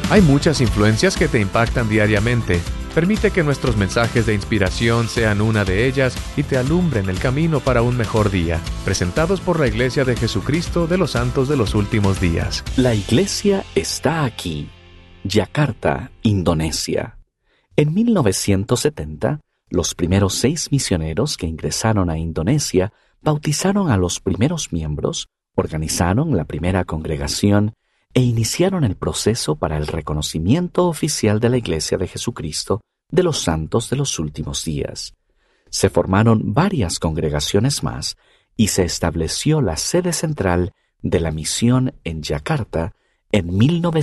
Hay muchas influencias que te impactan diariamente. Permite que nuestros mensajes de inspiración sean una de ellas y te alumbren el camino para un mejor día. Presentados por la Iglesia de Jesucristo de los Santos de los Últimos Días. La Iglesia está aquí. Yakarta, Indonesia. En 1970, los primeros 6 misioneros que ingresaron a Indonesia bautizaron a los primeros miembros, organizaron la primera congregación e iniciaron el proceso para el reconocimiento oficial de la Iglesia de Jesucristo de los Santos de los Últimos Días. Se formaron varias congregaciones más y se estableció la sede central de la misión en Yakarta en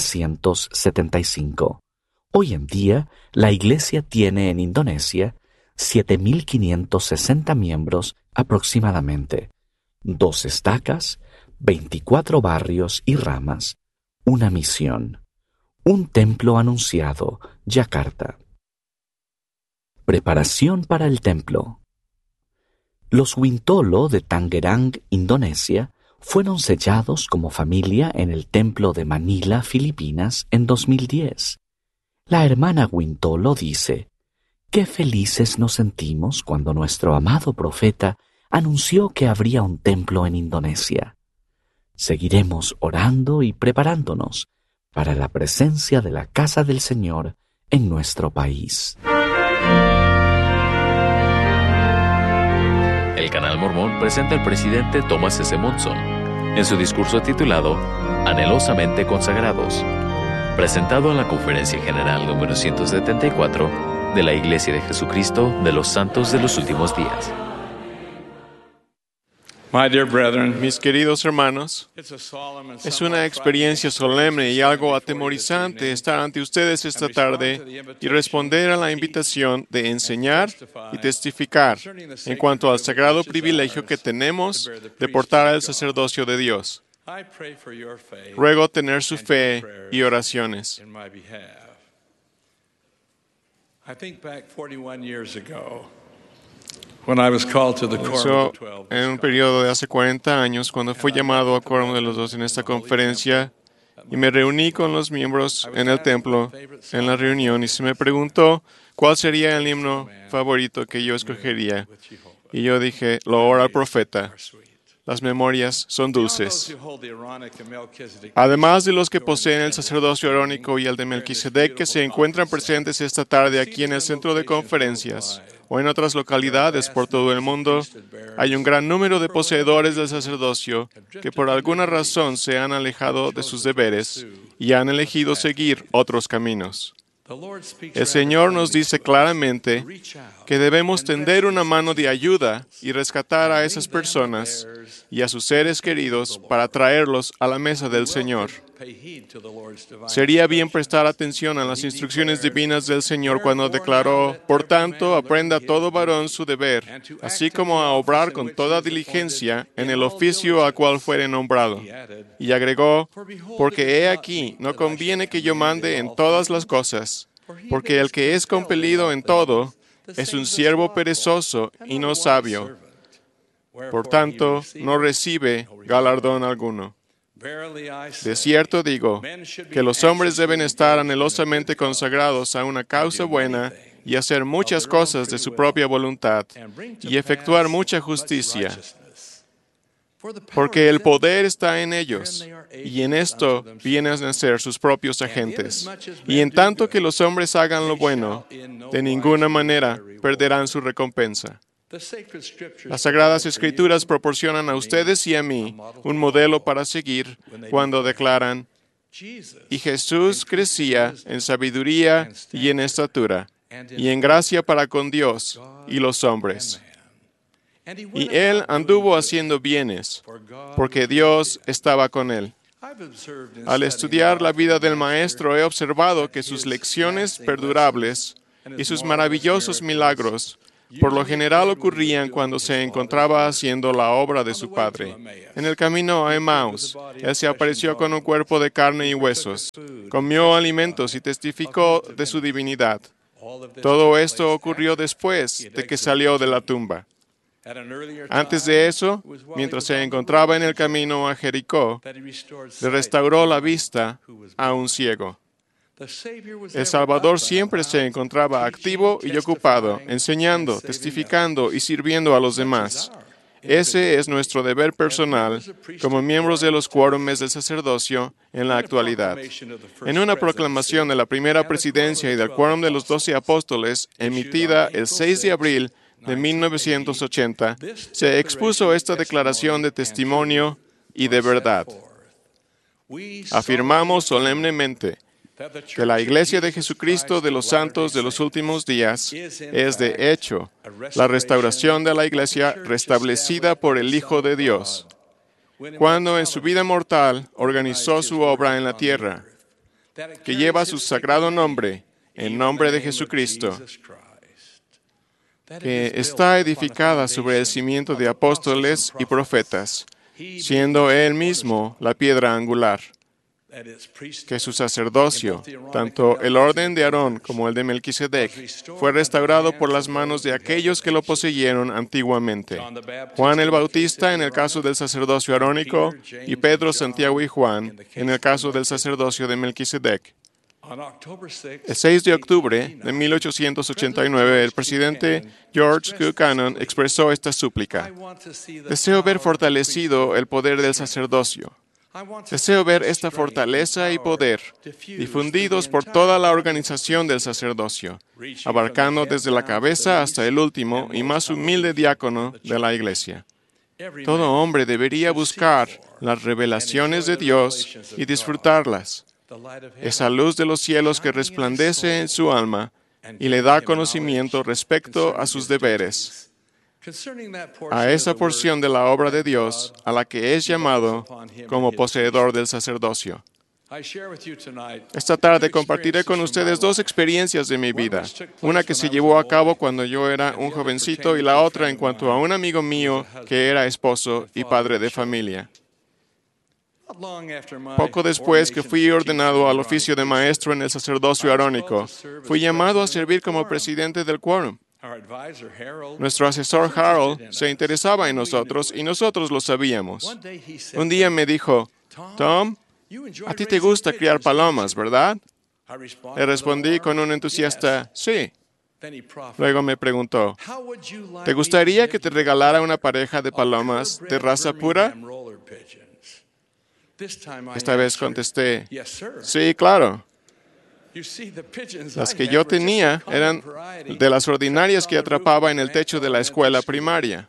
1975. Hoy en día, la Iglesia tiene en Indonesia 7.560 miembros aproximadamente, 2 estacas, 24 barrios y ramas, una misión, un templo anunciado, Yakarta. Preparación para el templo. Los Wintolo de Tangerang, Indonesia, fueron sellados como familia en el templo de Manila, Filipinas, en 2010. La hermana Wintolo dice: «Qué felices nos sentimos cuando nuestro amado profeta anunció que habría un templo en Indonesia. Seguiremos orando y preparándonos para la presencia de la casa del Señor en nuestro país». El Canal Mormón presenta al presidente Thomas S. Monson en su discurso titulado Anhelosamente Consagrados, presentado en la Conferencia General número 174 de la Iglesia de Jesucristo de los Santos de los Últimos Días. My dear brethren, Mis queridos hermanos, es una experiencia solemne y algo atemorizante estar ante ustedes esta tarde y responder a la invitación de enseñar y testificar en cuanto al sagrado privilegio que tenemos de portar al sacerdocio de Dios. Ruego tener su fe y oraciones. I think back 41 years ago, when I was called to the Quorum of the 12. En un periodo de hace 40 años, cuando fui llamado a Quórum de los 12 en esta conferencia, y me reuní con los miembros en el templo, en la reunión, y se me preguntó cuál sería el himno favorito que yo escogería. Y yo dije, loor al profeta. Las memorias son dulces. Además de los que poseen el sacerdocio arónico y el de Melquisedec, que se encuentran presentes esta tarde aquí en el centro de conferencias o en otras localidades por todo el mundo, hay un gran número de poseedores del sacerdocio que por alguna razón se han alejado de sus deberes y han elegido seguir otros caminos. El Señor nos dice claramente que debemos tender una mano de ayuda y rescatar a esas personas y a sus seres queridos para traerlos a la mesa del Señor. Sería bien prestar atención a las instrucciones divinas del Señor cuando declaró, por tanto, aprenda todo varón su deber, así como a obrar con toda diligencia en el oficio al cual fuere nombrado. Y agregó, porque he aquí, no conviene que yo mande en todas las cosas, porque el que es compelido en todo es un siervo perezoso y no sabio. Por tanto, no recibe galardón alguno. De cierto digo, que los hombres deben estar anhelosamente consagrados a una causa buena y hacer muchas cosas de su propia voluntad y efectuar mucha justicia, porque el poder está en ellos, y en esto vienen a ser sus propios agentes. Y en tanto que los hombres hagan lo bueno, de ninguna manera perderán su recompensa. Las Sagradas Escrituras proporcionan a ustedes y a mí un modelo para seguir cuando declaran, y Jesús crecía en sabiduría y en estatura, y en gracia para con Dios y los hombres. Y él anduvo haciendo bienes, porque Dios estaba con él. Al estudiar la vida del Maestro, he observado que sus lecciones perdurables y sus maravillosos milagros por lo general ocurrían cuando se encontraba haciendo la obra de su Padre. En el camino a Emmaus, él se apareció con un cuerpo de carne y huesos, comió alimentos y testificó de su divinidad. Todo esto ocurrió después de que salió de la tumba. Antes de eso, mientras se encontraba en el camino a Jericó, le restauró la vista a un ciego. El Salvador siempre se encontraba activo y ocupado, enseñando, testificando y sirviendo a los demás. Ese es nuestro deber personal como miembros de los quórumes del sacerdocio en la actualidad. En una proclamación de la primera presidencia y del quórum de los 12 apóstoles, emitida el 6 de abril de 1980, se expuso esta declaración de testimonio y de verdad. Afirmamos solemnemente que la Iglesia de Jesucristo de los Santos de los Últimos Días es, de hecho, la restauración de la Iglesia restablecida por el Hijo de Dios, cuando en su vida mortal organizó su obra en la tierra, que lleva su sagrado nombre, en nombre de Jesucristo, que está edificada sobre el cimiento de apóstoles y profetas, siendo Él mismo la piedra angular, que su sacerdocio, tanto el orden de Aarón como el de Melquisedec, fue restaurado por las manos de aquellos que lo poseyeron antiguamente. Juan el Bautista en el caso del sacerdocio arónico y Pedro, Santiago y Juan en el caso del sacerdocio de Melquisedec. El 6 de octubre de 1889, el presidente George Buchanan expresó esta súplica: deseo ver fortalecido el poder del sacerdocio. Deseo ver esta fortaleza y poder difundidos por toda la organización del sacerdocio, abarcando desde la cabeza hasta el último y más humilde diácono de la Iglesia. Todo hombre debería buscar las revelaciones de Dios y disfrutarlas. Esa luz de los cielos que resplandece en su alma y le da conocimiento respecto a sus deberes. A esa porción de la obra de Dios a la que es llamado como poseedor del sacerdocio. Esta tarde compartiré con ustedes dos experiencias de mi vida, una que se llevó a cabo cuando yo era un jovencito y la otra en cuanto a un amigo mío que era esposo y padre de familia. Poco después que fui ordenado al oficio de maestro en el sacerdocio arónico, fui llamado a servir como presidente del quórum. Nuestro asesor Harold se interesaba en nosotros y nosotros lo sabíamos. Un día me dijo: Tom, a ti te gusta criar palomas, ¿verdad? Le respondí con un entusiasta sí. Luego me preguntó: ¿te gustaría que te regalara una pareja de palomas de raza pura? Esta vez contesté: sí, claro. Las que yo tenía eran de las ordinarias que atrapaba en el techo de la escuela primaria.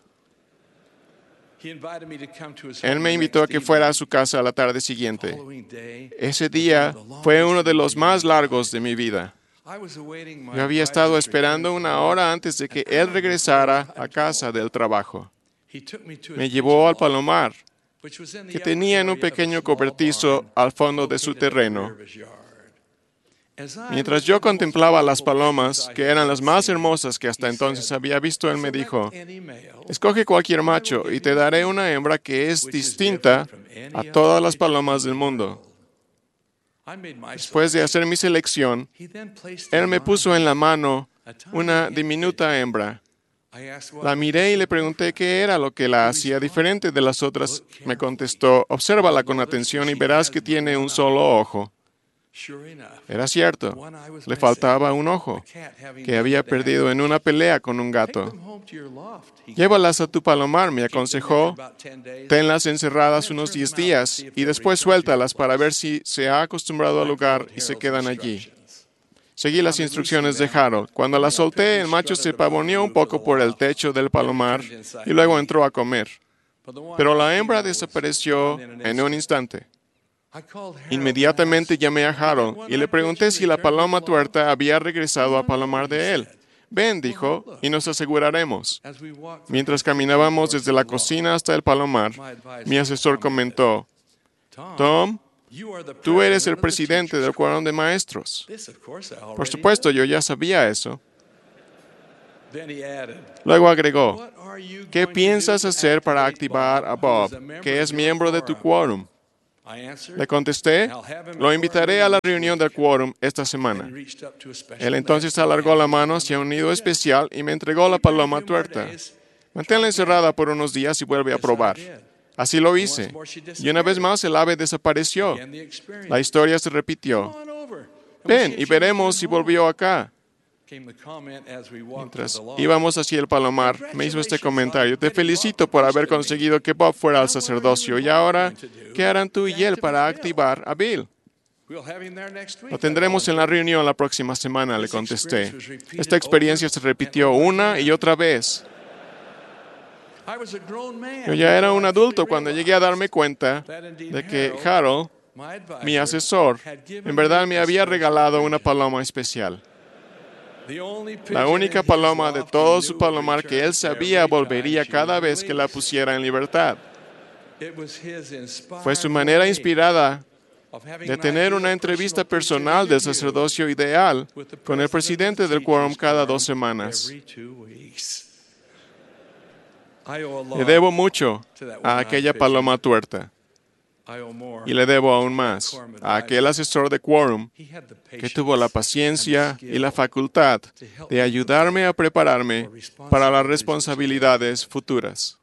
Él me invitó a que fuera a su casa a la tarde siguiente. Ese día fue uno de los más largos de mi vida. Yo había estado esperando una hora antes de que él regresara a casa del trabajo. Me llevó al palomar, que tenía en un pequeño cobertizo al fondo de su terreno. Mientras yo contemplaba las palomas, que eran las más hermosas que hasta entonces había visto, él me dijo: escoge cualquier macho y te daré una hembra que es distinta a todas las palomas del mundo. Después de hacer mi selección, él me puso en la mano una diminuta hembra. La miré y le pregunté qué era lo que la hacía diferente de las otras. Me contestó: obsérvala con atención y verás que tiene un solo ojo. Era cierto, le faltaba un ojo, que había perdido en una pelea con un gato. Llévalas a tu palomar, me aconsejó. Tenlas encerradas unos 10 días y después suéltalas para ver si se ha acostumbrado al lugar y se quedan allí. Seguí las instrucciones de Harold. Cuando la solté, el macho se pavoneó un poco por el techo del palomar y luego entró a comer. Pero la hembra desapareció en un instante. Inmediatamente llamé a Harold y le pregunté si la paloma tuerta había regresado a palomar de él. Ven, dijo, y nos aseguraremos. Mientras caminábamos desde la cocina hasta el palomar, mi asesor comentó: Tom, tú eres el presidente del quórum de maestros. Por supuesto, yo ya sabía eso. Luego agregó: ¿qué piensas hacer para activar a Bob, que es miembro de tu quórum? Le contesté: lo invitaré a la reunión del quórum esta semana. Él entonces alargó la mano hacia un nido especial y me entregó la paloma tuerta. Manténla encerrada por unos días y vuelve a probar. Así lo hice. Y una vez más el ave desapareció. La historia se repitió. ven y veremos si volvió acá. Mientras íbamos hacia el palomar, me hizo este comentario: te felicito por haber conseguido que Bob fuera al sacerdocio. Y ahora, ¿qué harán tú y él para activar a Bill? Lo tendremos en la reunión la próxima semana, le contesté. Esta experiencia se repitió una y otra vez. Yo ya era un adulto cuando llegué a darme cuenta de que Harold, mi asesor, en verdad me había regalado una paloma especial. La única paloma de todo su palomar que él sabía volvería cada vez que la pusiera en libertad. Fue su manera inspirada de tener una entrevista personal del sacerdocio ideal con el presidente del quórum cada 2 semanas. Le debo mucho a aquella paloma tuerta. Y le debo aún más a aquel asesor de quórum que tuvo la paciencia y la facultad de ayudarme a prepararme para las responsabilidades futuras.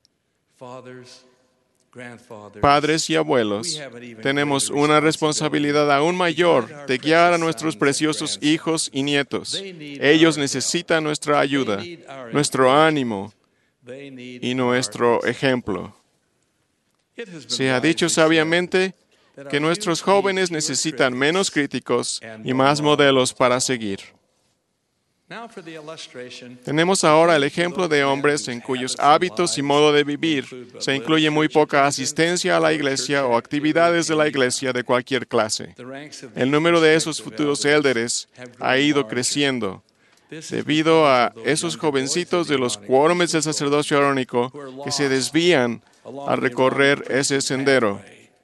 Padres y abuelos, tenemos una responsabilidad aún mayor de guiar a nuestros preciosos hijos y nietos. Ellos necesitan nuestra ayuda, nuestro ánimo y nuestro ejemplo. Se ha dicho sabiamente que nuestros jóvenes necesitan menos críticos y más modelos para seguir. Tenemos ahora el ejemplo de hombres en cuyos hábitos y modo de vivir se incluye muy poca asistencia a la iglesia o actividades de la iglesia de cualquier clase. El número de esos futuros élderes ha ido creciendo debido a esos jovencitos de los quórumes del sacerdocio arónico que se desvían a recorrer ese sendero,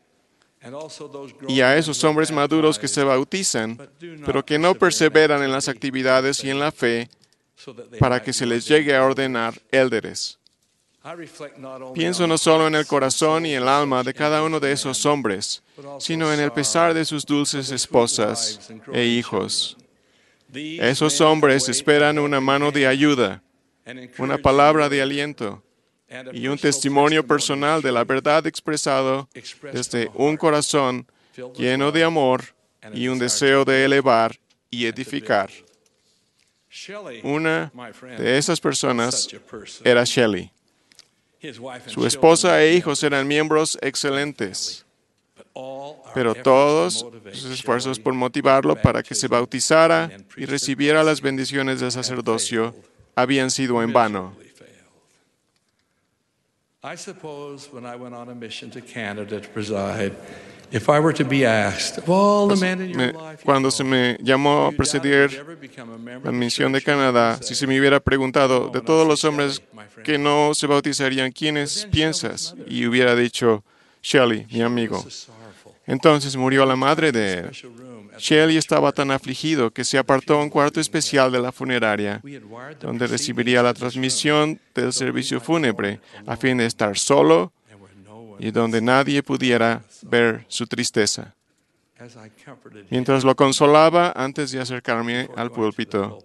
y a esos hombres maduros que se bautizan, pero que no perseveran en las actividades y en la fe para que se les llegue a ordenar élderes. Pienso no solo en el corazón y el alma de cada uno de esos hombres, sino en el pesar de sus dulces esposas e hijos. Esos hombres esperan una mano de ayuda, una palabra de aliento y un testimonio personal de la verdad expresado desde un corazón lleno de amor y un deseo de elevar y edificar. Una de esas personas era Shelley. Su esposa e hijos eran miembros excelentes, pero todos sus esfuerzos por motivarlo para que se bautizara y recibiera las bendiciones del sacerdocio habían sido en vano. I suppose when I went on a mission to Canada to preside, if I were to be asked, of all the men in your life, Cuando se me llamó a presidir la misión de Canadá, si se me hubiera preguntado de todos los hombres que no se bautizarían, ¿quiénes piensas? Y hubiera dicho, Shelley, mi amigo. Entonces murió la madre de él. Shelley estaba tan afligido que se apartó a un cuarto especial de la funeraria, donde recibiría la transmisión del servicio fúnebre, a fin de estar solo y donde nadie pudiera ver su tristeza. Mientras lo consolaba antes de acercarme al púlpito,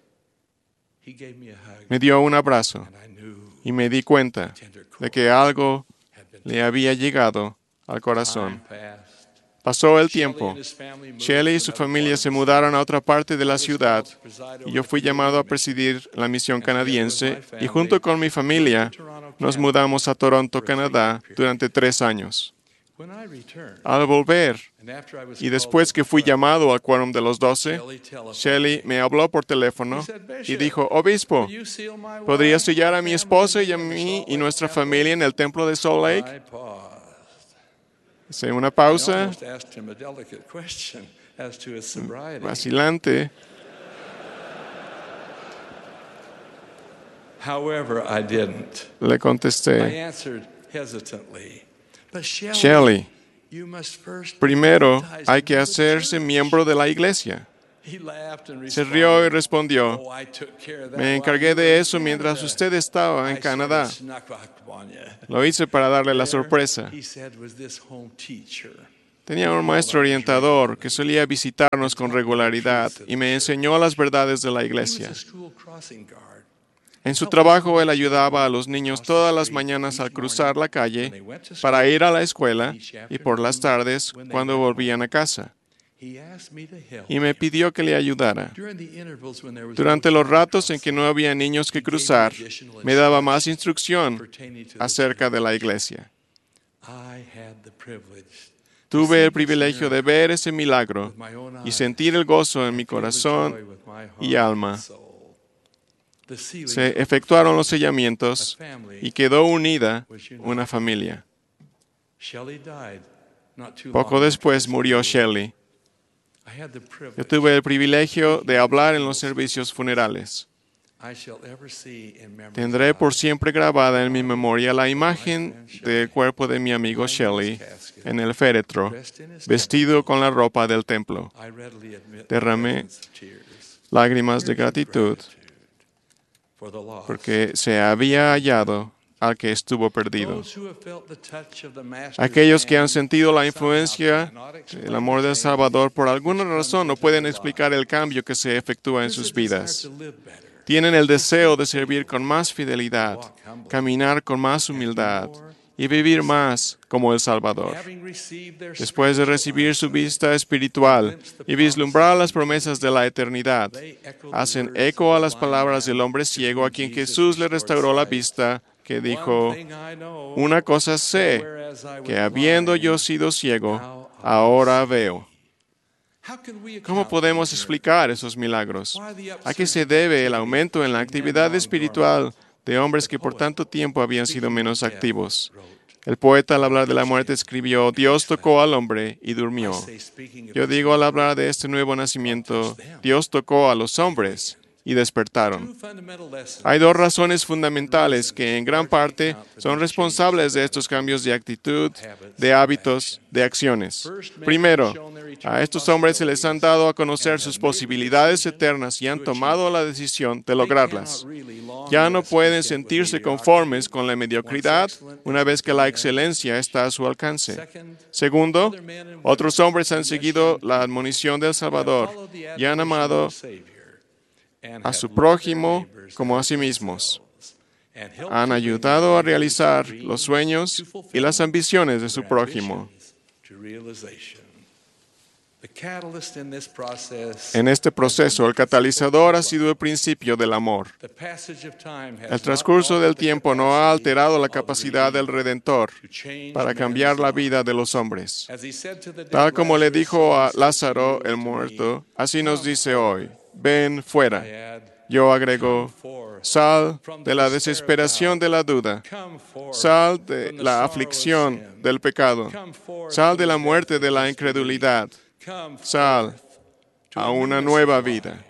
me dio un abrazo y me di cuenta de que algo le había llegado al corazón. Pasó el tiempo. Shelley y su familia se mudaron a otra parte de la ciudad y yo fui llamado a presidir la misión canadiense y junto con mi familia nos mudamos a Toronto, Canadá durante 3 años. Al volver y después que fui llamado al quórum de los 12, Shelley me habló por teléfono y dijo, Obispo, ¿podría sellar a mi esposa y a mí y nuestra familia en el templo de Salt Lake? Hice una pausa, vacilante. Le contesté, Shelley, primero hay que hacerse miembro de la iglesia. Se rió y respondió, me encargué de eso mientras usted estaba en Canadá. Lo hice para darle la sorpresa. Tenía un maestro orientador que solía visitarnos con regularidad y me enseñó las verdades de la iglesia. En su trabajo, él ayudaba a los niños todas las mañanas al cruzar la calle para ir a la escuela y por las tardes cuando volvían a casa. y me pidió que le ayudara. Durante los ratos en que no había niños que cruzar, me daba más instrucción acerca de la iglesia. Tuve el privilegio de ver ese milagro y sentir el gozo en mi corazón y alma. Se efectuaron los sellamientos y quedó unida una familia. Poco después murió Shelley. Yo tuve el privilegio de hablar en los servicios funerales. Tendré por siempre grabada en mi memoria la imagen del cuerpo de mi amigo Shelley en el féretro, vestido con la ropa del templo. Derramé lágrimas de gratitud porque se había hallado al que estuvo perdido. Aquellos que han sentido la influencia del amor del Salvador por alguna razón no pueden explicar el cambio que se efectúa en sus vidas. Tienen el deseo de servir con más fidelidad, caminar con más humildad y vivir más como el Salvador. Después de recibir su vista espiritual y vislumbrar las promesas de la eternidad, hacen eco a las palabras del hombre ciego a quien Jesús le restauró la vista, que dijo: una cosa sé, que habiendo yo sido ciego, ahora veo. ¿Cómo podemos explicar esos milagros? ¿A qué se debe el aumento en la actividad espiritual de hombres que por tanto tiempo habían sido menos activos? El poeta al hablar de la muerte escribió: Dios tocó al hombre y durmió. Yo digo al hablar de este nuevo nacimiento, Dios tocó a los hombres y despertaron. Hay dos razones fundamentales que en gran parte son responsables de estos cambios de actitud, de hábitos, de acciones. Primero, a estos hombres se les han dado a conocer sus posibilidades eternas y han tomado la decisión de lograrlas. Ya no pueden sentirse conformes con la mediocridad una vez que la excelencia está a su alcance. Segundo, otros hombres han seguido la admonición del Salvador y han amado a su prójimo como a sí mismos. Han ayudado a realizar los sueños y las ambiciones de su prójimo. En este proceso, el catalizador ha sido el principio del amor. El transcurso del tiempo no ha alterado la capacidad del Redentor para cambiar la vida de los hombres. Tal como le dijo a Lázaro el muerto, así nos dice hoy: ven fuera. Yo agrego: sal de la desesperación de la duda, sal de la aflicción del pecado, sal de la muerte de la incredulidad, sal a una nueva vida.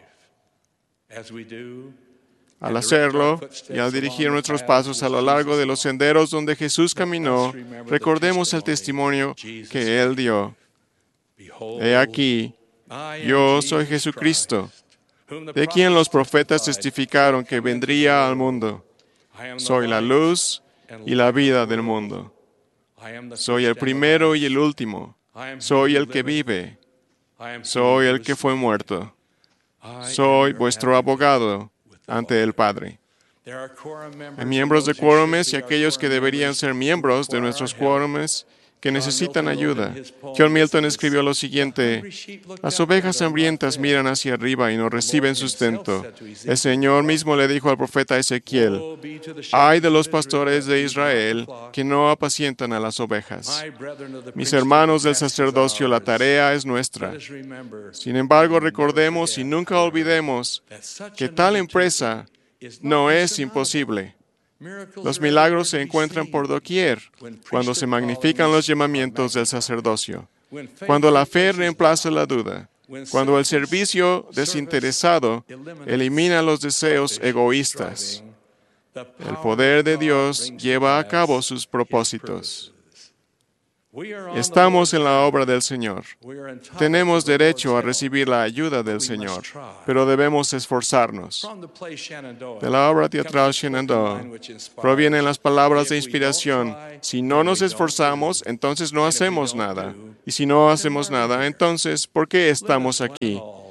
Al hacerlo y al dirigir nuestros pasos a lo largo de los senderos donde Jesús caminó, recordemos el testimonio que Él dio. He aquí, yo soy Jesucristo, de quien los profetas testificaron que vendría al mundo. Soy la luz y la vida del mundo. Soy el primero y el último. Soy el que vive. Soy el que fue muerto. Soy vuestro abogado ante el Padre. Hay miembros de quórumes y aquellos que deberían ser miembros de nuestros quórumes que necesitan ayuda. John Milton escribió lo siguiente: las ovejas hambrientas miran hacia arriba y no reciben sustento. El Señor mismo le dijo al profeta Ezequiel: ay de los pastores de Israel que no apacientan a las ovejas. Mis hermanos del sacerdocio, la tarea es nuestra. Sin embargo, recordemos y nunca olvidemos que tal empresa no es imposible. Los milagros se encuentran por doquier cuando se magnifican los llamamientos del sacerdocio, cuando la fe reemplaza la duda, cuando el servicio desinteresado elimina los deseos egoístas. El poder de Dios lleva a cabo sus propósitos. Estamos en la obra del Señor. Tenemos derecho a recibir la ayuda del Señor, pero debemos esforzarnos. De la obra teatral Shenandoah provienen las palabras de inspiración: si no nos esforzamos, entonces no hacemos nada. Y si no hacemos nada, entonces, ¿por qué estamos aquí?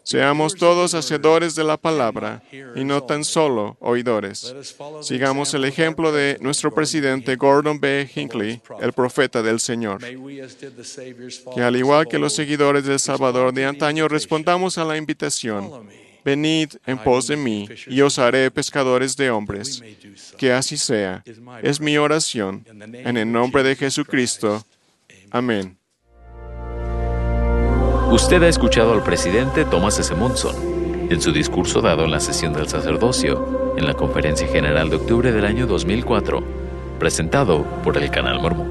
Seamos todos hacedores de la palabra y no tan solo oidores. Sigamos el ejemplo de nuestro presidente Gordon B. Hinckley, el profeta del Señor. Que al igual que los seguidores del Salvador de antaño respondamos a la invitación: venid en pos de mí y os haré pescadores de hombres. Que así sea. Es mi oración. En el nombre de Jesucristo. Amén. Usted ha escuchado al presidente Thomas S. Monson en su discurso dado en la sesión del sacerdocio en la Conferencia General de octubre del año 2004, presentado por el Canal Mormón.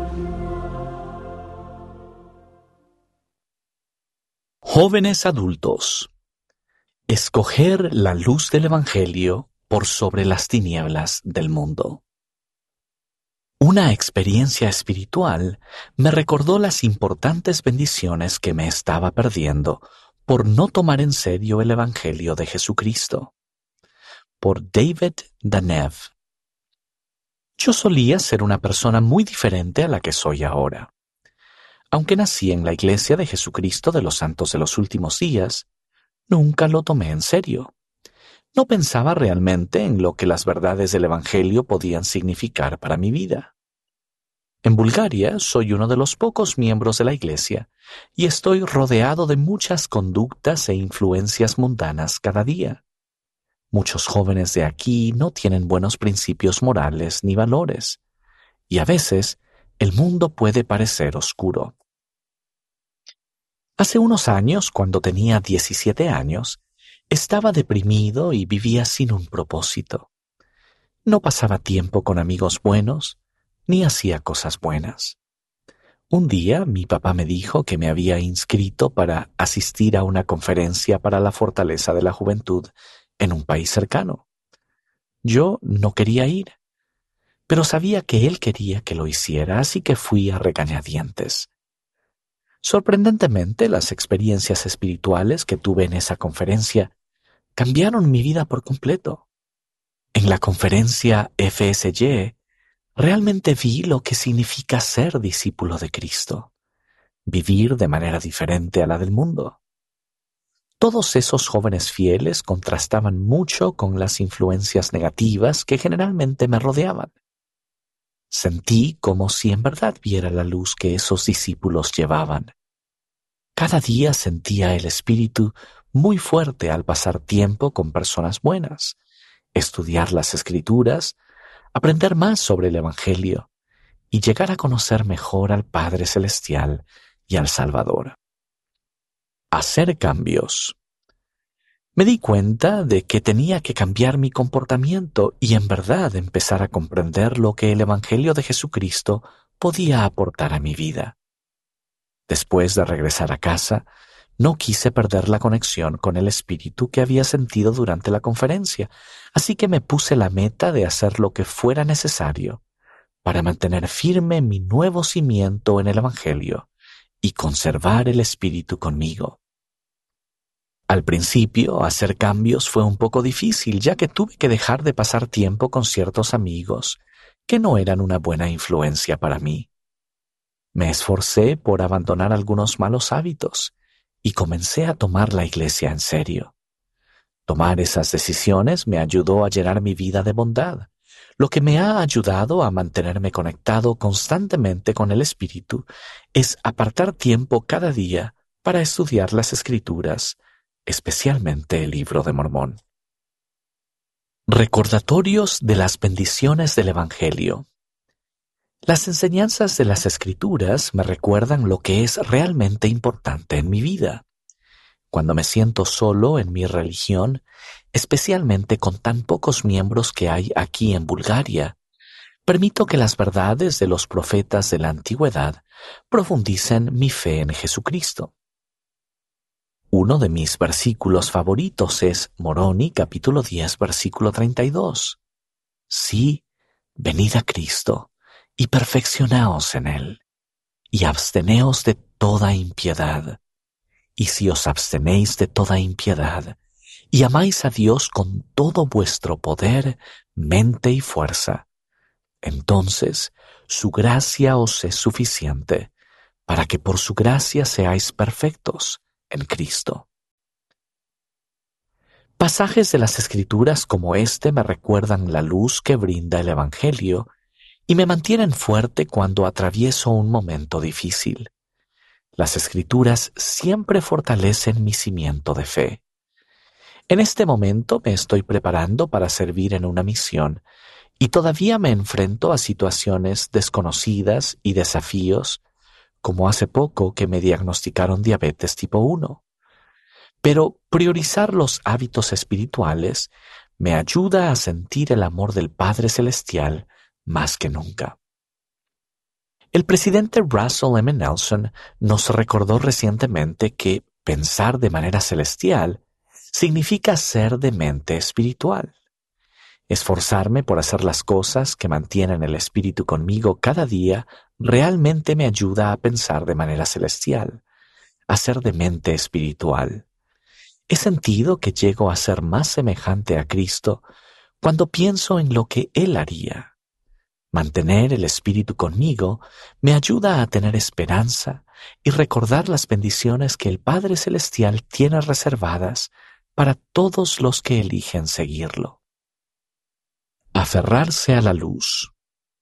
Jóvenes adultos. Escoger la luz del Evangelio por sobre las tinieblas del mundo. Una experiencia espiritual me recordó las importantes bendiciones que me estaba perdiendo por no tomar en serio el Evangelio de Jesucristo. Por David Danev. Yo solía ser una persona muy diferente a la que soy ahora. Aunque nací en la Iglesia de Jesucristo de los Santos de los Últimos Días, nunca lo tomé en serio. No pensaba realmente en lo que las verdades del Evangelio podían significar para mi vida. En Bulgaria soy uno de los pocos miembros de la Iglesia y estoy rodeado de muchas conductas e influencias mundanas cada día. Muchos jóvenes de aquí no tienen buenos principios morales ni valores, y a veces el mundo puede parecer oscuro. Hace unos años, cuando tenía 17 años, estaba deprimido y vivía sin un propósito. No pasaba tiempo con amigos buenos, ni hacía cosas buenas. Un día mi papá me dijo que me había inscrito para asistir a una conferencia para la fortaleza de la juventud en un país cercano. Yo no quería ir, pero sabía que él quería que lo hiciera, así que fui a regañadientes. Sorprendentemente, las experiencias espirituales que tuve en esa conferencia cambiaron mi vida por completo. En la conferencia FSY, realmente vi lo que significa ser discípulo de Cristo, vivir de manera diferente a la del mundo. Todos esos jóvenes fieles contrastaban mucho con las influencias negativas que generalmente me rodeaban. Sentí como si en verdad viera la luz que esos discípulos llevaban. Cada día sentía el espíritu muy fuerte al pasar tiempo con personas buenas, estudiar las Escrituras, aprender más sobre el Evangelio y llegar a conocer mejor al Padre Celestial y al Salvador. Hacer cambios. Me di cuenta de que tenía que cambiar mi comportamiento y en verdad empezar a comprender lo que el Evangelio de Jesucristo podía aportar a mi vida. Después de regresar a casa, no quise perder la conexión con el Espíritu que había sentido durante la conferencia, así que me puse la meta de hacer lo que fuera necesario para mantener firme mi nuevo cimiento en el Evangelio y conservar el Espíritu conmigo. Al principio, hacer cambios fue un poco difícil, ya que tuve que dejar de pasar tiempo con ciertos amigos que no eran una buena influencia para mí. Me esforcé por abandonar algunos malos hábitos y comencé a tomar la Iglesia en serio. Tomar esas decisiones me ayudó a llenar mi vida de bondad, lo que me ha ayudado a mantenerme conectado constantemente con el Espíritu es apartar tiempo cada día para estudiar las Escrituras, especialmente el Libro de Mormón. Recordatorios de las bendiciones del Evangelio. Las enseñanzas de las Escrituras me recuerdan lo que es realmente importante en mi vida. Cuando me siento solo en mi religión, especialmente con tan pocos miembros que hay aquí en Bulgaria, permito que las verdades de los profetas de la antigüedad profundicen mi fe en Jesucristo. Uno de mis versículos favoritos es Moroni capítulo 10, versículo 32. Sí, venid a Cristo y perfeccionaos en Él, y absteneos de toda impiedad. Y si os abstenéis de toda impiedad, y amáis a Dios con todo vuestro poder, mente y fuerza, entonces su gracia os es suficiente, para que por su gracia seáis perfectos en Cristo. Pasajes de las Escrituras como este me recuerdan la luz que brinda el Evangelio y me mantienen fuerte cuando atravieso un momento difícil. Las Escrituras siempre fortalecen mi cimiento de fe. En este momento me estoy preparando para servir en una misión y todavía me enfrento a situaciones desconocidas y desafíos, como hace poco que me diagnosticaron diabetes tipo 1. Pero priorizar los hábitos espirituales me ayuda a sentir el amor del Padre Celestial más que nunca. El presidente Russell M. Nelson nos recordó recientemente que pensar de manera celestial significa ser de mente espiritual. Esforzarme por hacer las cosas que mantienen el espíritu conmigo cada día realmente me ayuda a pensar de manera celestial, a ser de mente espiritual. He sentido que llego a ser más semejante a Cristo cuando pienso en lo que Él haría. Mantener el espíritu conmigo me ayuda a tener esperanza y recordar las bendiciones que el Padre Celestial tiene reservadas para todos los que eligen seguirlo. Aferrarse a la luz.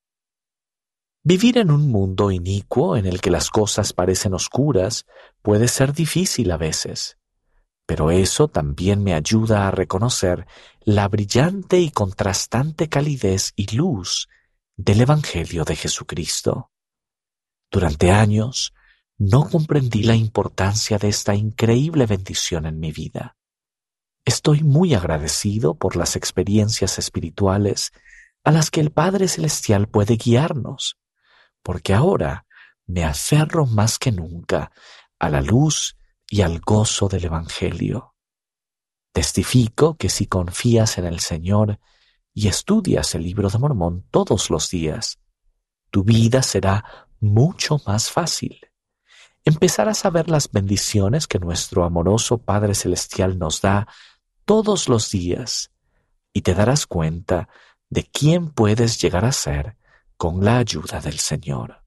Vivir en un mundo inicuo en el que las cosas parecen oscuras puede ser difícil a veces, pero eso también me ayuda a reconocer la brillante y contrastante calidez y luz del Evangelio de Jesucristo. Durante años no comprendí la importancia de esta increíble bendición en mi vida. Estoy muy agradecido por las experiencias espirituales a las que el Padre Celestial puede guiarnos, porque ahora me aferro más que nunca a la luz y al gozo del Evangelio. Testifico que si confías en el Señor y estudias el Libro de Mormón todos los días, tu vida será mucho más fácil. Empezarás a ver las bendiciones que nuestro amoroso Padre Celestial nos da todos los días y te darás cuenta de quién puedes llegar a ser con la ayuda del Señor.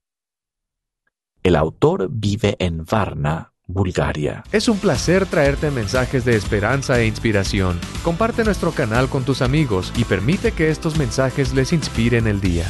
El autor vive en Varna, Bulgaria. Es un placer traerte mensajes de esperanza e inspiración. Comparte nuestro canal con tus amigos y permite que estos mensajes les inspiren el día.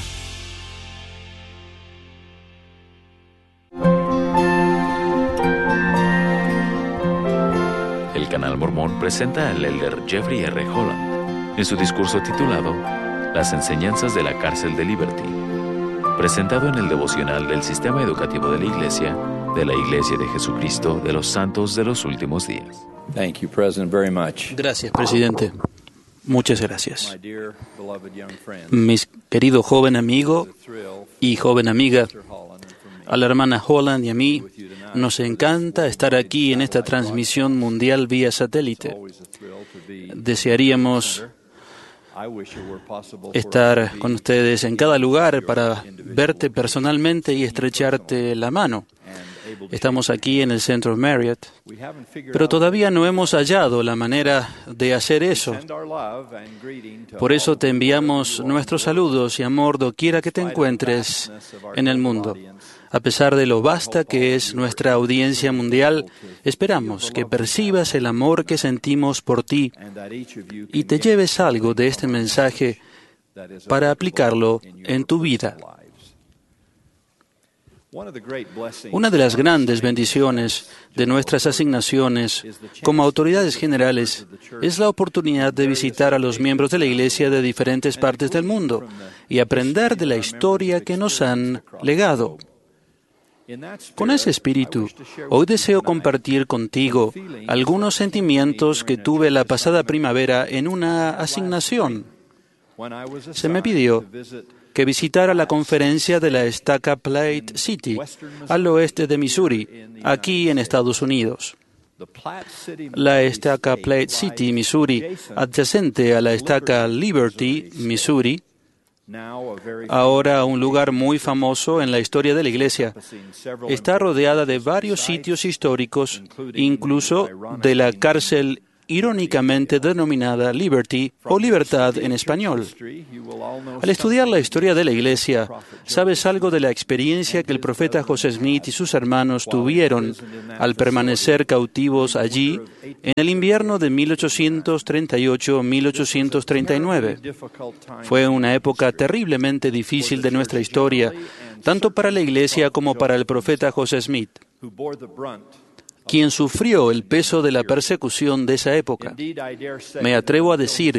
El Canal Mormón presenta al elder Jeffrey R. Holland en su discurso titulado Las enseñanzas de la cárcel de Liberty, presentado en el devocional del Sistema Educativo de la Iglesia de Jesucristo de los Santos de los Últimos Días. Thank you, President, very much. Gracias, presidente. Muchas gracias. Mi querido joven amigo y joven amiga, a la hermana Holland y a mí, nos encanta estar aquí en esta transmisión mundial vía satélite. Desearíamos estar con ustedes en cada lugar para verte personalmente y estrecharte la mano. Estamos aquí en el centro Marriott, pero todavía no hemos hallado la manera de hacer eso. Por eso te enviamos nuestros saludos y amor doquiera que te encuentres en el mundo. A pesar de lo vasta que es nuestra audiencia mundial, esperamos que percibas el amor que sentimos por ti y te lleves algo de este mensaje para aplicarlo en tu vida. Una de las grandes bendiciones de nuestras asignaciones como autoridades generales es la oportunidad de visitar a los miembros de la Iglesia de diferentes partes del mundo y aprender de la historia que nos han legado. Con ese espíritu, hoy deseo compartir contigo algunos sentimientos que tuve la pasada primavera en una asignación. Se me pidió que visitara la conferencia de la Estaca Plate City, al oeste de Missouri, aquí en Estados Unidos. La Estaca Plate City, Missouri, adyacente a la Estaca Liberty, Missouri, ahora un lugar muy famoso en la historia de la Iglesia, está rodeada de varios sitios históricos, incluso de la cárcel irónicamente denominada Liberty o libertad en español. Al estudiar la historia de la Iglesia, sabes algo de la experiencia que el profeta José Smith y sus hermanos tuvieron al permanecer cautivos allí en el invierno de 1838-1839. Fue una época terriblemente difícil de nuestra historia, tanto para la Iglesia como para el profeta José Smith, quien sufrió el peso de la persecución de esa época. Me atrevo a decir